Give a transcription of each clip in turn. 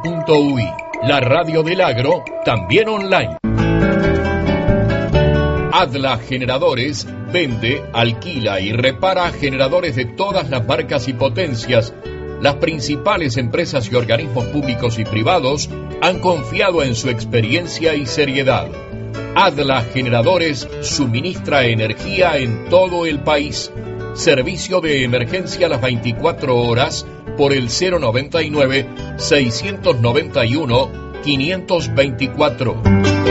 agrorural.uy, la radio del agro, también online. Adla Generadores vende, alquila y repara generadores de todas las marcas y potencias. Las principales empresas y organismos públicos y privados han confiado en su experiencia y seriedad. Adla Generadores suministra energía en todo el país. Servicio de emergencia a las 24 horas por el 091-691-524.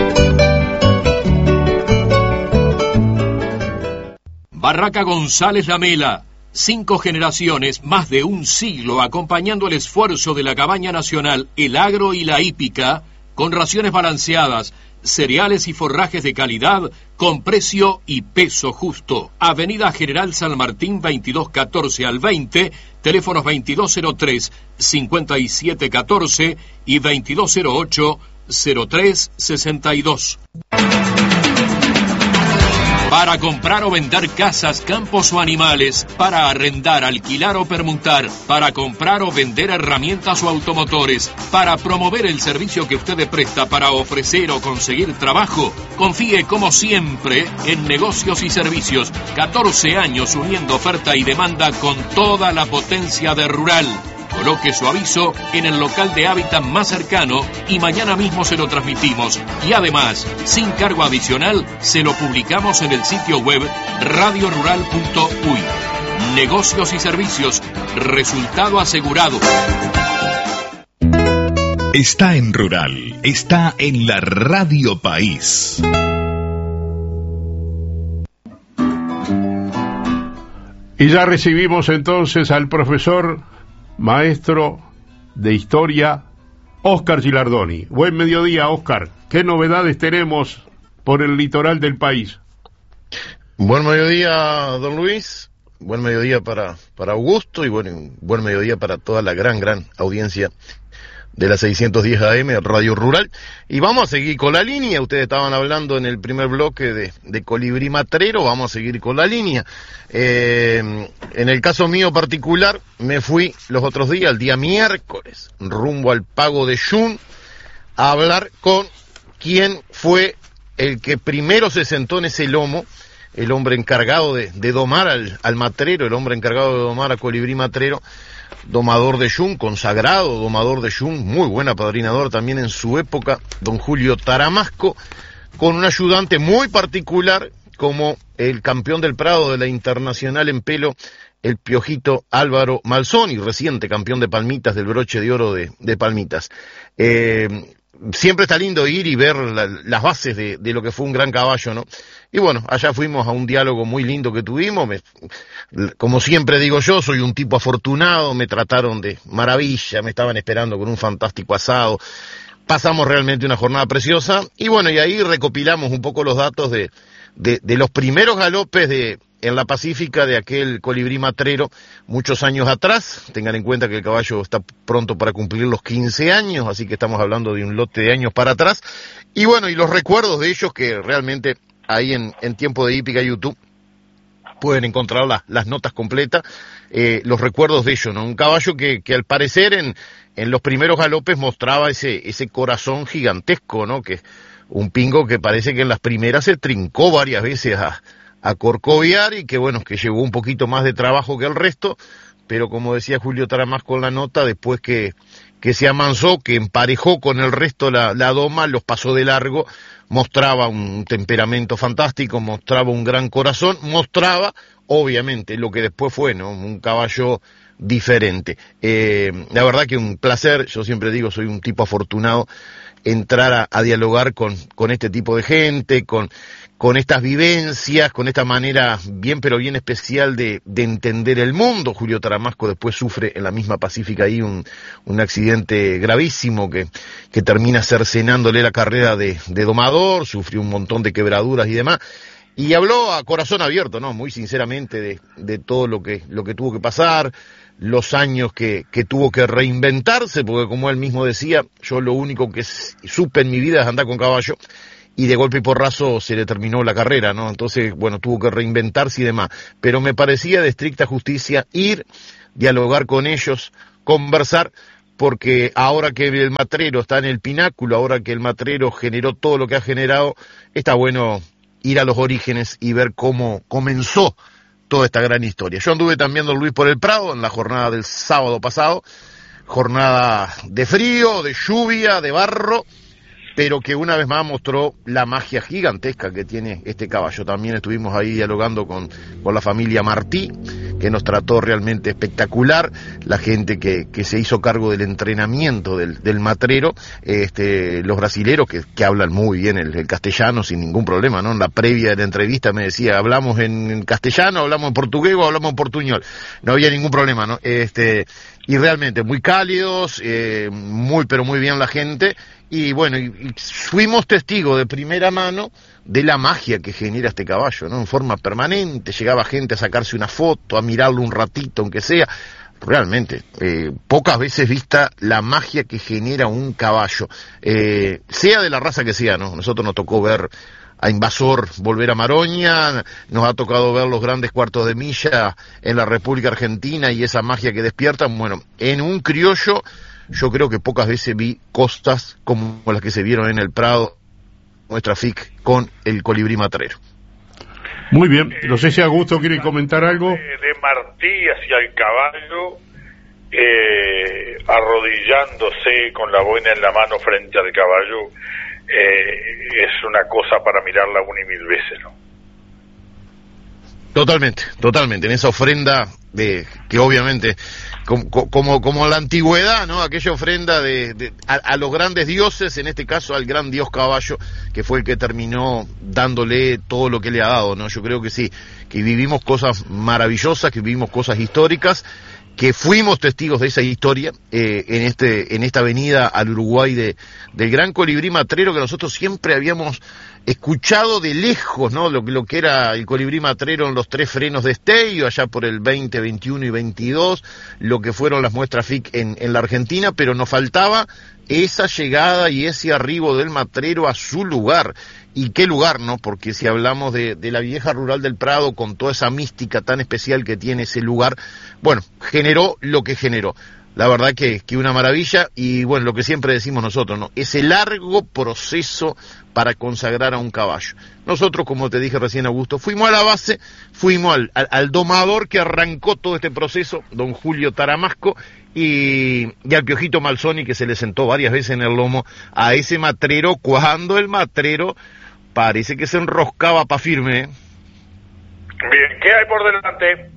Barraca González Lamela. 5 generaciones, más de un siglo, acompañando el esfuerzo de la cabaña nacional, el agro y la hípica, con raciones balanceadas, cereales y forrajes de calidad, con precio y peso justo. Avenida General San Martín 2214 al 20, teléfonos 2203-5714 y 2208-0362. Para comprar o vender casas, campos o animales, para arrendar, alquilar o permutar, para comprar o vender herramientas o automotores, para promover el servicio que usted presta, para ofrecer o conseguir trabajo, confíe como siempre en Negocios y Servicios. 14 años uniendo oferta y demanda con toda la potencia de Rural. Coloque su aviso en el local de hábitat más cercano y mañana mismo se lo transmitimos. Y además, sin cargo adicional, se lo publicamos en el sitio web radiorural.uy. Negocios y Servicios. Resultado asegurado. Está en Rural. Está en la Radio País. Y ya recibimos entonces al profesor maestro de historia, Óscar Gilardoni. Buen mediodía, Óscar. ¿Qué novedades tenemos por el litoral del país? Buen mediodía, don Luis. Buen mediodía para Augusto y buen mediodía para toda la gran audiencia de la 610 AM, Radio Rural. Y vamos a seguir con la línea. Ustedes estaban hablando en el primer bloque de colibrí matrero. Vamos a seguir con la línea. En el caso mío particular, me fui los otros días, el día miércoles, rumbo al Pago de Yun, a hablar con quien fue el que primero se sentó en ese lomo, el hombre encargado de domar al matrero, el hombre encargado de domar a colibrí matrero, domador de Yun, consagrado domador de Yun, muy buen apadrinador también en su época, don Julio Taramasco, con un ayudante muy particular como el campeón del Prado de la Internacional en pelo, el Piojito Álvaro Malzón, y reciente campeón de Palmitas, del broche de oro de Palmitas. Siempre está lindo ir y ver las bases de lo que fue un gran caballo, ¿no? Y bueno, allá fuimos a un diálogo muy lindo que tuvimos. Como siempre digo yo, soy un tipo afortunado, me trataron de maravilla, me estaban esperando con un fantástico asado. Pasamos realmente una jornada preciosa y bueno, y ahí recopilamos un poco los datos de los primeros galopes en la Pacífica de aquel colibrí matrero muchos años atrás. Tengan en cuenta que el caballo está pronto para cumplir los 15 años, así que estamos hablando de un lote de años para atrás. Y bueno, y los recuerdos de ellos que realmente ahí en Tiempo de Hípica YouTube pueden encontrar las notas completas, los recuerdos de ellos, ¿no? Un caballo que al parecer en los primeros galopes mostraba ese corazón gigantesco, ¿no? Que un pingo que parece que en las primeras se trincó varias veces a corcoviar y que bueno, que llevó un poquito más de trabajo que el resto, pero como decía Julio Taramasco en la nota, después que se amansó, que emparejó con el resto la doma, los pasó de largo, mostraba un temperamento fantástico, mostraba un gran corazón, mostraba obviamente lo que después fue, ¿no? Un caballo diferente. La verdad que un placer, yo siempre digo, soy un tipo afortunado, entrar a dialogar con este tipo de gente, con estas vivencias, con esta manera bien pero bien especial de entender el mundo. Julio Taramasco después sufre en la misma Pacífica ahí un accidente gravísimo que termina cercenándole la carrera de domador, sufrió un montón de quebraduras y demás, y habló a corazón abierto, ¿no? Muy sinceramente de todo lo que tuvo que pasar, los años que tuvo que reinventarse, porque como él mismo decía, yo lo único que supe en mi vida es andar con caballo, y de golpe y porrazo se le terminó la carrera, ¿no? Entonces, bueno, tuvo que reinventarse y demás. Pero me parecía de estricta justicia ir, dialogar con ellos, conversar, porque ahora que el Matrero está en el pináculo, ahora que el Matrero generó todo lo que ha generado, está bueno ir a los orígenes y ver cómo comenzó toda esta gran historia. Yo anduve también, don Luis, por el Prado en la jornada del sábado pasado, jornada de frío, de lluvia, de barro, pero que una vez más mostró la magia gigantesca que tiene este caballo. También estuvimos ahí dialogando con la familia Martí, que nos trató realmente espectacular, la gente que se hizo cargo del entrenamiento del Matrero, los brasileros que hablan muy bien el castellano sin ningún problema, ¿no? En la previa de la entrevista me decía, hablamos en castellano, hablamos en portugués o hablamos en portuñol, no había ningún problema, ¿no? Y realmente muy cálidos, muy pero muy bien la gente. Y bueno, y fuimos testigos de primera mano de la magia que genera este caballo, ¿no? En forma permanente, llegaba gente a sacarse una foto, a mirarlo un ratito, aunque sea. Realmente, pocas veces vista la magia que genera un caballo, sea de la raza que sea, ¿no? Nosotros nos tocó ver a Invasor volver a Maroña, nos ha tocado ver los grandes cuartos de milla en la República Argentina y esa magia que despiertan. Bueno, en un criollo yo creo que pocas veces vi costas como las que se vieron en el Prado, nuestra FIC, con el colibrí matrero. Muy bien, no sé si Augusto quiere comentar algo. De Martí hacia el caballo, arrodillándose con la boina en la mano frente al caballo, es una cosa para mirarla una y mil veces, ¿no? Totalmente, en esa ofrenda que obviamente, como la antigüedad, ¿no? Aquella ofrenda a los grandes dioses, en este caso al gran dios caballo, que fue el que terminó dándole todo lo que le ha dado, ¿no? Yo creo que sí, que vivimos cosas maravillosas, que vivimos cosas históricas, que fuimos testigos de esa historia en esta avenida al Uruguay del gran colibrí matrero, que nosotros siempre habíamos escuchado de lejos, ¿no? Lo que era el colibrí matrero en los 3 frenos de Esteio, allá por el 20, 21 y 22, lo que fueron las muestras FIC en la Argentina, pero nos faltaba esa llegada y ese arribo del matrero a su lugar. ¿Y qué lugar, no? Porque si hablamos de la vieja rural del Prado, con toda esa mística tan especial que tiene ese lugar, bueno, generó lo que generó. La verdad que una maravilla, y bueno, lo que siempre decimos nosotros, ¿no? Ese largo proceso para consagrar a un caballo. Nosotros, como te dije recién, Augusto, fuimos a la base, fuimos al domador que arrancó todo este proceso, don Julio Taramasco, y al Piojito Malsoni, que se le sentó varias veces en el lomo a ese matrero, cuando el matrero parece que se enroscaba pa' firme, ¿eh? Bien, ¿qué hay por delante?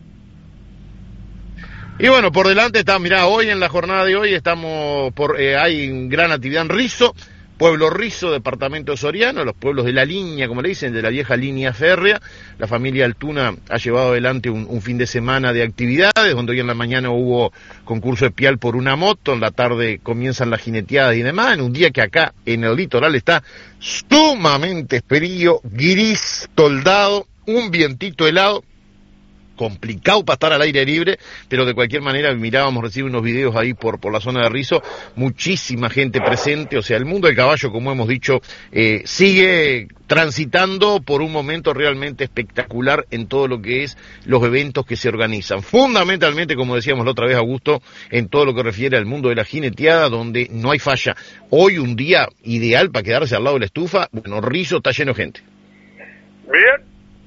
Y bueno, por delante está, mirá, hoy en la jornada de hoy estamos hay gran actividad en Rizo, Pueblo Rizo, departamento Soriano, los pueblos de la línea, como le dicen, de la vieja línea férrea. La familia Altuna ha llevado adelante un fin de semana de actividades, donde hoy en la mañana hubo concurso de pial por una moto, en la tarde comienzan las jineteadas y demás, en un día que acá en el litoral está sumamente frío, gris, toldado, un vientito helado, complicado para estar al aire libre, pero de cualquier manera mirábamos recién unos videos ahí por la zona de Rizo, muchísima gente presente. O sea, el mundo del caballo, como hemos dicho, sigue transitando por un momento realmente espectacular en todo lo que es los eventos que se organizan, fundamentalmente, como decíamos la otra vez, Augusto, en todo lo que refiere al mundo de la jineteada, donde no hay falla. Hoy un día ideal para quedarse al lado de la estufa. Bueno, Rizo está lleno de gente. Bien.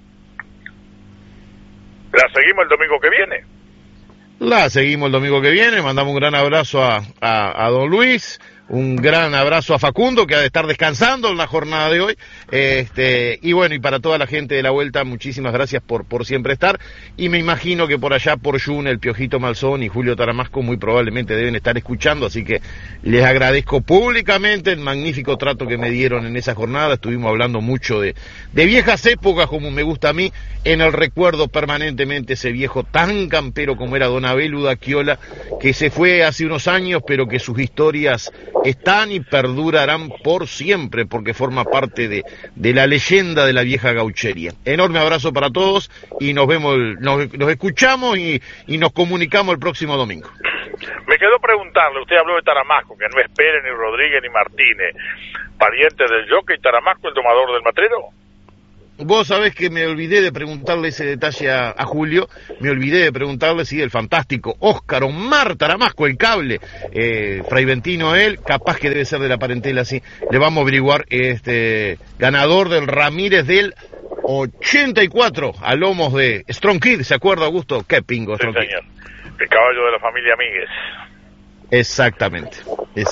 ¿La seguimos el domingo que viene? La seguimos el domingo que viene. Mandamos un gran abrazo a don Luis, un gran abrazo a Facundo, que ha de estar descansando en la jornada de hoy. Y bueno, y para toda la gente de la vuelta, muchísimas gracias por siempre estar. Y me imagino que por allá, por Jun, el Piojito Malsón y Julio Taramasco muy probablemente deben estar escuchando, así que les agradezco públicamente el magnífico trato que me dieron en esa jornada. Estuvimos hablando mucho de viejas épocas, como me gusta a mí, en el recuerdo permanentemente ese viejo tan campero como era don Abel Udaquiola, que se fue hace unos años, pero que sus historias están y perdurarán por siempre, porque forma parte de la leyenda de la vieja gauchería. Enorme abrazo para todos y nos vemos, nos escuchamos y nos comunicamos el próximo domingo. Me quedó preguntarle, usted habló de Taramasco, que no es Pérez, ni Rodríguez, ni Martínez, pariente del jockey Taramasco, el domador del matrero. vos sabés que me olvidé de preguntarle ese detalle a Julio, me olvidé de preguntarle si el fantástico Óscar Omar Taramasco, el cable, Fraiventino él, capaz que debe ser de la parentela así, le vamos a averiguar, ganador del Ramírez del 84 a lomos de Strong Kid, ¿se acuerda, Augusto? Qué pingo, Sí, Strong Kid. señor. El caballo de la familia Míguez. Exactamente. Bien,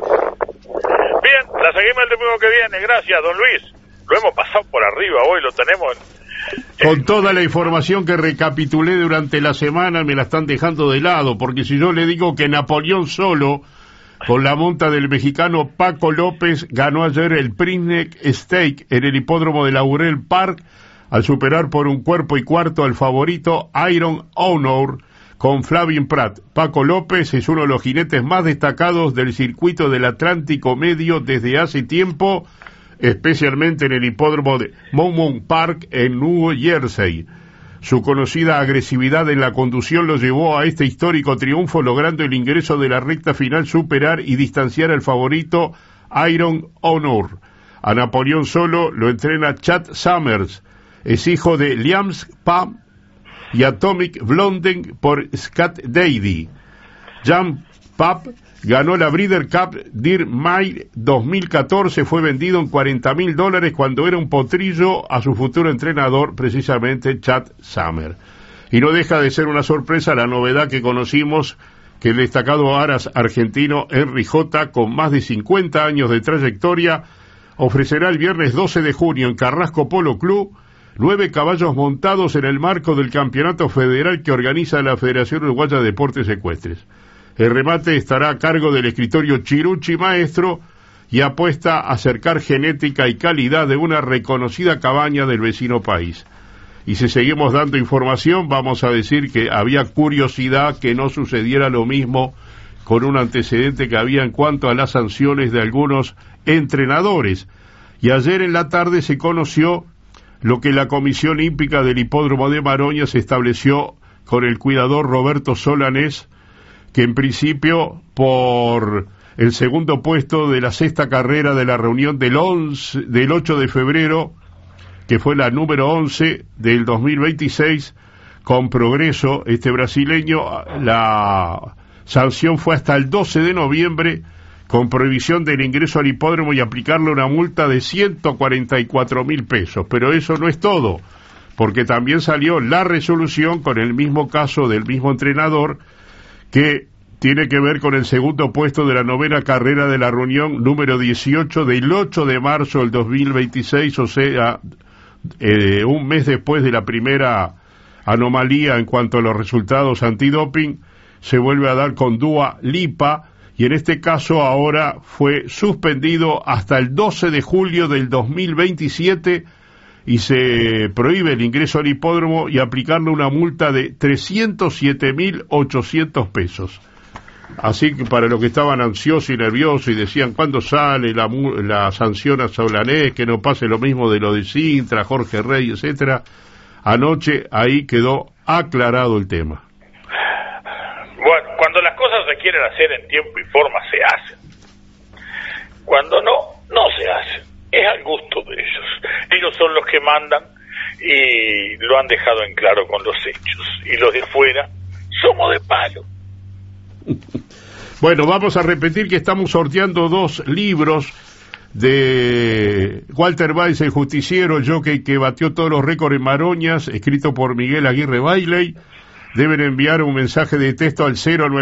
la seguimos el domingo que viene, gracias, don Luis. Lo hemos pasado por arriba hoy, lo tenemos Con toda la información que recapitulé durante la semana me la están dejando de lado, porque si yo le digo que Napoleón Solo, con la monta del mexicano Paco López, ganó ayer el Prignec Stake en el hipódromo de Laurel Park, al superar por 1 cuerpo y cuarto al favorito Iron Honor con Flavien Prat. Paco López es uno de los jinetes más destacados del circuito del Atlántico Medio desde hace tiempo, especialmente en el hipódromo de Monmouth Park en New Jersey. Su conocida agresividad en la conducción lo llevó a este histórico triunfo, logrando el ingreso de la recta final, superar y distanciar al favorito Iron Honor. A Napoleón Solo lo entrena Chad Summers, es hijo de Liam Pam y Atomic Blonding por Scott Davey. Jan Papp ganó la Breeder Cup Deer Mile 2014, fue vendido en $40,000 cuando era un potrillo a su futuro entrenador, precisamente Chad Summer. Y no deja de ser una sorpresa la novedad que conocimos, que el destacado aras argentino Henry J., con más de 50 años de trayectoria, ofrecerá el viernes 12 de junio en Carrasco Polo Club 9 caballos montados en el marco del campeonato federal que organiza la Federación Uruguaya de Deportes Ecuestres. El remate estará a cargo del escritorio Chirucci Maestro y apuesta a acercar genética y calidad de una reconocida cabaña del vecino país. Y si seguimos dando información, vamos a decir que había curiosidad que no sucediera lo mismo con un antecedente que había en cuanto a las sanciones de algunos entrenadores. Y ayer en la tarde se conoció lo que la Comisión Hípica del Hipódromo de Maroñas estableció con el cuidador Roberto Solanés, que en principio por el segundo puesto de la 6ª carrera de la reunión del 8 de febrero, que fue la número 11 del 2026, con Progreso, este brasileño, la sanción fue hasta el 12 de noviembre, con prohibición del ingreso al hipódromo y aplicarle una multa de 144.000 pesos. Pero eso no es todo, porque también salió la resolución con el mismo caso del mismo entrenador, que tiene que ver con el segundo puesto de la 9ª carrera de la reunión número 18 del 8 de marzo del 2026, o sea, un mes después de la primera anomalía en cuanto a los resultados antidoping, se vuelve a dar con Dua Lipa, y en este caso ahora fue suspendido hasta el 12 de julio del 2027 y se prohíbe el ingreso al hipódromo y aplicarle una multa de 307.800 pesos. Así que para los que estaban ansiosos y nerviosos y decían ¿cuándo sale la sanción a Solanés? Que no pase lo mismo de lo de Sintra, Jorge Rey, etcétera. Anoche ahí quedó aclarado el tema. Bueno, cuando las cosas se quieren hacer en tiempo y forma, se hacen. Cuando no, no se hacen. Es al gusto de ellos. Ellos son los que mandan y lo han dejado en claro con los hechos. Y los de fuera somos de palo. Bueno, vamos a repetir que estamos sorteando 2 libros de Walter Weiss, el justiciero, jockey que batió todos los récords en Maroñas, escrito por Miguel Aguirre Bailey. Deben enviar un mensaje de texto al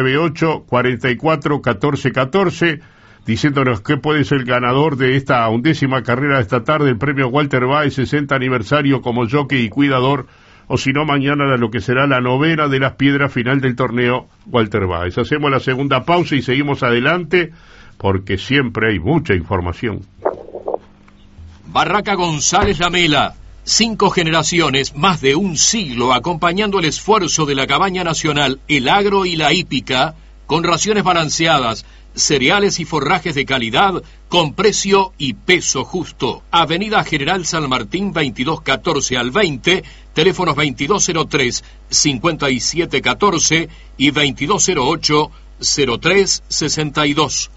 098-44-14-14 diciéndonos qué puede ser el ganador de esta 11ª carrera de esta tarde, el premio Walter Weiss 60 aniversario como jockey y cuidador, o si no mañana lo que será la 9ª de las piedras final del torneo Walter Weiss. Hacemos la segunda pausa y seguimos adelante porque siempre hay mucha información. Barraca González Lamela, 5 generaciones, más de un siglo acompañando el esfuerzo de la cabaña nacional, el agro y la hípica, con raciones balanceadas, cereales y forrajes de calidad, con precio y peso justo. Avenida General San Martín 2214 al 20, teléfonos 2203-5714 y 2208-0362.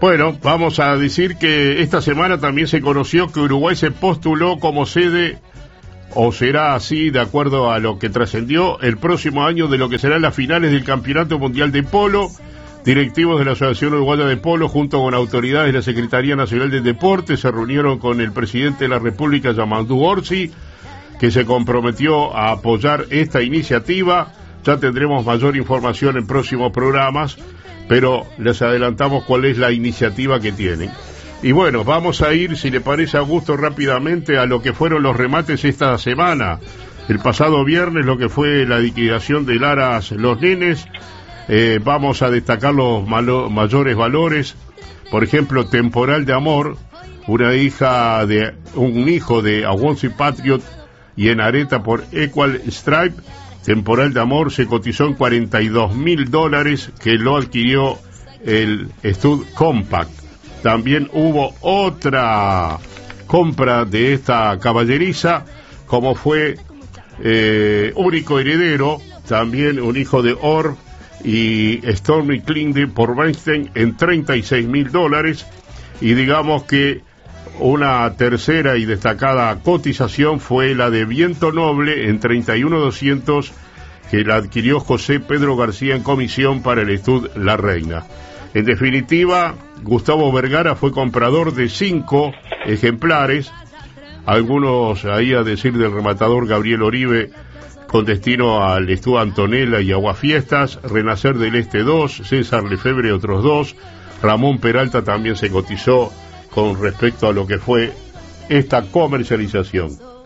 Bueno, vamos a decir que esta semana también se conoció que Uruguay se postuló como sede, o será así de acuerdo a lo que trascendió, el próximo año de lo que serán las finales del Campeonato Mundial de Polo. Directivos de la Asociación Uruguaya de Polo, junto con autoridades de la Secretaría Nacional del Deporte, se reunieron con el presidente de la República, Yamandu Orsi, que se comprometió a apoyar esta iniciativa. Ya tendremos mayor información en próximos programas, pero les adelantamos cuál es la iniciativa que tienen. Y bueno, vamos a ir, si le parece, Augusto, rápidamente a lo que fueron los remates esta semana. El pasado viernes, lo que fue la liquidación del Aras Los Nenes. Vamos a destacar los mayores valores. Por ejemplo, Temporal de Amor, un hijo de Aguonsi Patriot y Enareta por Equal Stripe. Temporal de Amor se cotizó en $42,000, que lo adquirió el Stud Compact. También hubo otra compra de esta caballeriza, como fue Único Heredero, también un hijo de Orb y Stormy Klinde por Weinstein en $36,000. Y digamos que una tercera y destacada cotización fue la de Viento Noble en $31,200, que la adquirió José Pedro García en comisión para el Estud La Reina. En definitiva, Gustavo Vergara fue comprador de 5 ejemplares, algunos ahí a decir del rematador Gabriel Oribe, con destino al Estud Antonella y Aguafiestas, Renacer del Este 2, César Lefebvre otros 2, Ramón Peralta también se cotizó con respecto a lo que fue esta comercialización.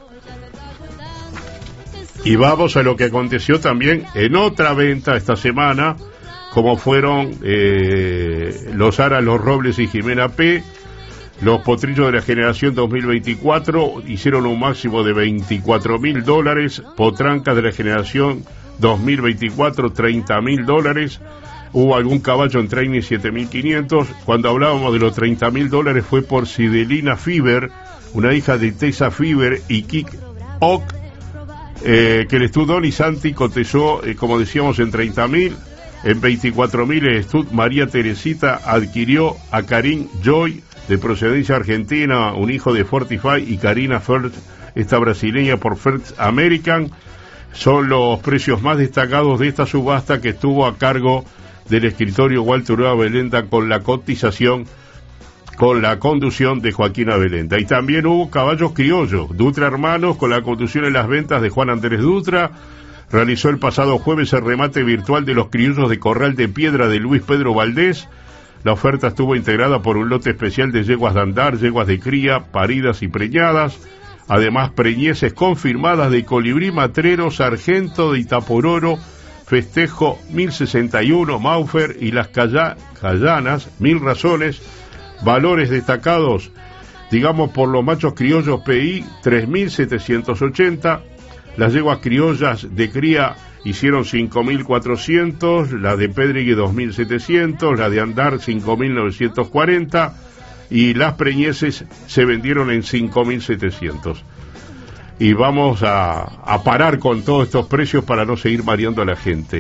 Y vamos a lo que aconteció también en otra venta esta semana, como fueron los Aras Los Robles y Jimena P. Los potrillos de la generación 2024 hicieron un máximo de $24,000, potrancas de la generación 2024 $30,000, hubo algún caballo en training 7.500. Cuando hablábamos de los $30,000 fue por Sidelina Fiber, una hija de Tessa Fiber y Kik Ock, que el Estud Don y Santi cotizó, como decíamos, en $30,000. En $24,000 el Estud María Teresita adquirió a Karim Joy, de procedencia argentina, un hijo de Fortify, y Karina First, esta brasileña, por First American. Son los precios más destacados de esta subasta, que estuvo a cargo del escritorio Walter Uruguay Belenda, con la cotización, con la conducción de Joaquín Abelenda. Y también hubo caballos criollos. Dutra Hermanos, con la conducción en las ventas de Juan Andrés Dutra, realizó el pasado jueves el remate virtual de los criollos de Corral de Piedra de Luis Pedro Valdés. La oferta estuvo integrada por un lote especial de yeguas de andar, yeguas de cría, paridas y preñadas, además preñeces confirmadas de Colibrí, Matrero, Sargento de Itapororo, Festejo 1061, Maufer y las Callanas, 1000 razones. Valores destacados, digamos, por los machos criollos PI 3.780, las yeguas criollas de cría hicieron 5.400, la de Pedrigue 2.700, la de andar 5.940 y las preñeces se vendieron en 5.700. Y vamos a parar con todos estos precios para no seguir mareando a la gente.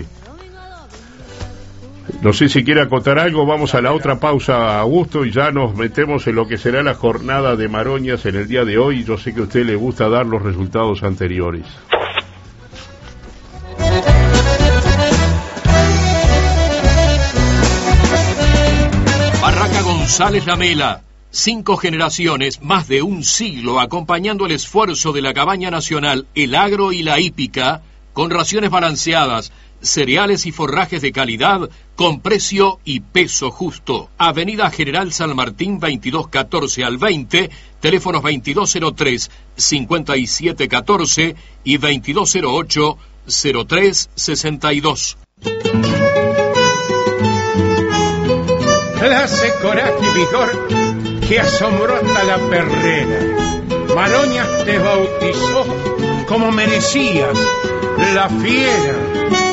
No sé si quiere acotar algo. Vamos a la otra pausa, Augusto, y ya nos metemos en lo que será la jornada de Maroñas en el día de hoy. Yo sé que a usted le gusta dar los resultados anteriores. Barraca González Lamela, 5 generaciones, más de un siglo acompañando el esfuerzo de la cabaña nacional, el agro y la hípica, con raciones balanceadas, cereales y forrajes de calidad, con precio y peso justo. Avenida General San Martín 2214 al 20, teléfonos 2203-5714 y 2208-0362. Clase, coraje y vigor que asombró hasta la perrera. Maroñas te bautizó como merecías, la fiera.